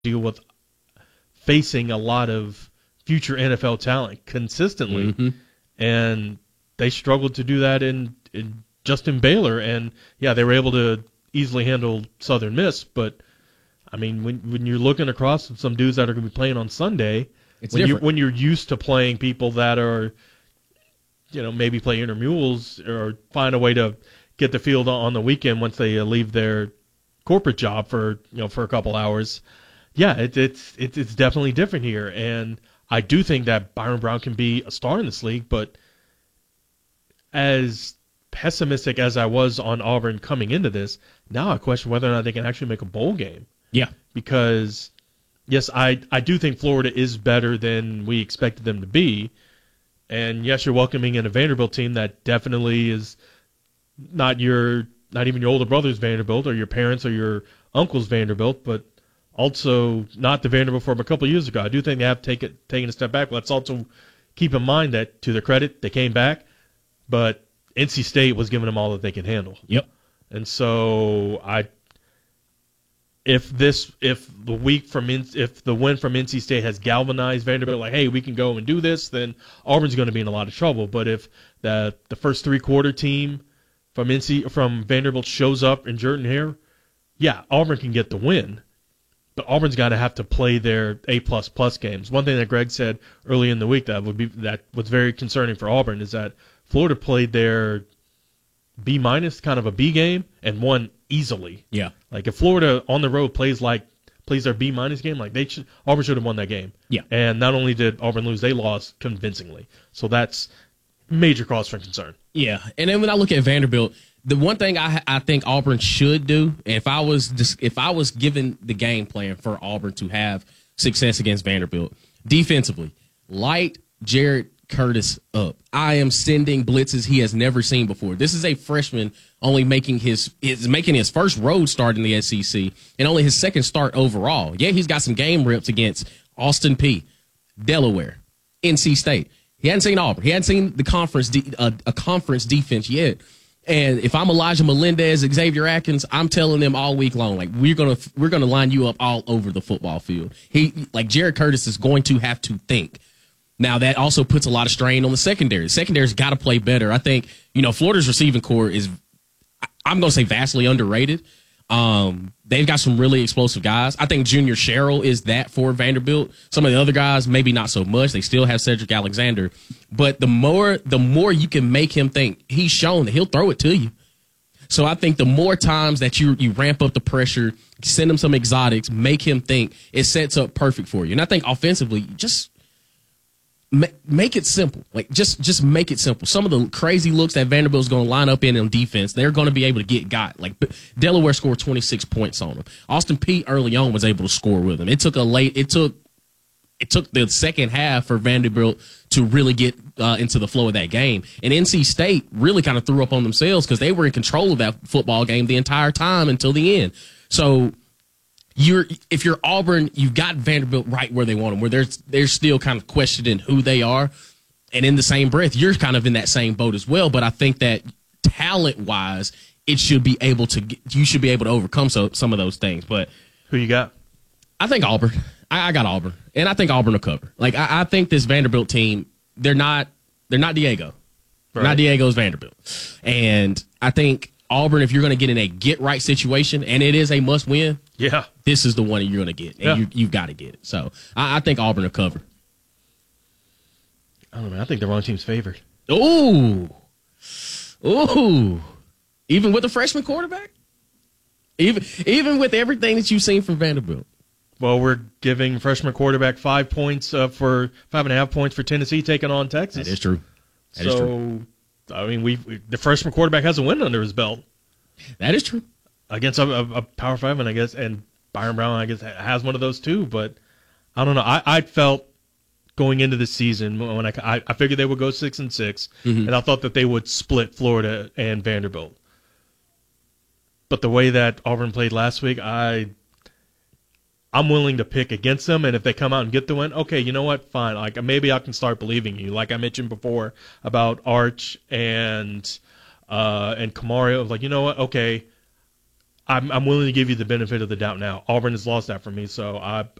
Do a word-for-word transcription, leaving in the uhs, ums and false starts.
deal with facing a lot of future N F L talent consistently, Mm-hmm. and they struggled to do that in, in Justin Baylor. And yeah, they were able to easily handle Southern Miss, but I mean, when when you're looking across some dudes that are going to be playing on Sunday, It's when you different. when you're used to playing people that are, you know, maybe play intermules or find a way to get the field on the weekend once they leave their corporate job for you know for a couple hours. Yeah, it, it's it's it's definitely different here, and I do think that Byron Brown can be a star in this league. But as pessimistic as I was on Auburn coming into this, now I question whether or not they can actually make a bowl game. Yeah. Because yes, I I do think Florida is better than we expected them to be, and yes, you're welcoming in a Vanderbilt team that definitely is not your not even your older brother's Vanderbilt or your parents or your uncle's Vanderbilt, but also not the Vanderbilt from a couple of years ago. I do think they have taken taken a step back. Let's also keep in mind that, to their credit, they came back, but N C State was giving them all that they could handle. Yep. And so I, if this, if the week from if the win from N C State has galvanized Vanderbilt, like, hey, we can go and do this, then Auburn's going to be in a lot of trouble. But if the the first three quarter team from N C from Vanderbilt shows up in Jordan Hare, yeah, Auburn can get the win. But Auburn's got to have to play their A plus plus games. One thing that Greg said early in the week that would be that was very concerning for Auburn is that Florida played their B minus, kind of a B game, and won easily. Yeah. Like if Florida on the road plays like plays their B minus game, like they should, Auburn should have won that game. Yeah. And not only did Auburn lose, they lost convincingly. So that's major cause for concern. Yeah, and then when I look at Vanderbilt, the one thing I I think Auburn should do, if I was just, if I was given the game plan for Auburn to have success against Vanderbilt, defensively, light Jared Curtis up. I am sending blitzes he has never seen before. This is a freshman only making his is making his first road start in the S E C and only his second start overall. Yeah, he's got some game reps against Austin Peay, Delaware, N C State. He hadn't seen Auburn. He hadn't seen the conference de- uh, a conference defense yet. And if I'm Elijah Melendez, Xavier Atkins, I'm telling them all week long, like we're gonna we're gonna line you up all over the football field. He like Jared Curtis is going to have to think. Now that also puts a lot of strain on the secondary. The secondary's got to play better. I think you know Florida's receiving core is, I'm gonna say, vastly underrated. Um, they've got some really explosive guys. I think Junior Sherrill is that for Vanderbilt. Some of the other guys, maybe not so much. They still have Cedric Alexander. But the more the more you can make him think, he's shown that he'll throw it to you. So I think the more times that you you ramp up the pressure, send him some exotics, make him think, it sets up perfect for you. And I think offensively, just make it simple. Like just just make it simple. Some of the crazy looks that Vanderbilt's going to line up in on defense, they're going to be able to get got. Like Delaware scored twenty-six points on them. Austin Peay early on was able to score with them. It took a late. It took it took the second half for Vanderbilt to really get uh, into the flow of that game. And N C State really kind of threw up on themselves because they were in control of that football game the entire time until the end. So. You're if you're Auburn, you've got Vanderbilt right where they want them, where they're they're still kind of questioning who they are, and in the same breath, you're kind of in that same boat as well. But I think that talent wise, it should be able to get, you should be able to overcome so, some of those things. But Who you got? I think Auburn. I, I got Auburn, and I think Auburn will cover. Like I, I think this Vanderbilt team, they're not they're not Diego, Right. not Diego's Vanderbilt, and I think Auburn, if you're going to get in a get right situation, and it is a must win. Yeah. This is the one you're going to get, and Yeah. you, you've got to get it. So I, I think Auburn will cover. I don't know, man. I think the wrong team's favored. Ooh. Ooh. Even with a freshman quarterback? Even even with everything that you've seen from Vanderbilt? Well, we're giving freshman quarterback five points uh, for five and a half points for Tennessee taking on Texas. That is true. That so, is true. I mean, we, we the freshman quarterback has a win under his belt That is true. against a, a, a Power Five, and I guess and Byron Brown, I guess, has one of those too. But I don't know. I, I felt going into the season when I, I, I figured they would go six and six, Mm-hmm. and I thought that they would split Florida and Vanderbilt. But the way that Auburn played last week, I I'm willing to pick against them, and if they come out and get the win, okay, you know what? Fine. Like maybe I can start believing you. Like I mentioned before about Arch and uh, and Kamari, I was like, you know what? Okay, I'm I'm willing to give you the benefit of the doubt now. Auburn has lost that for me, so I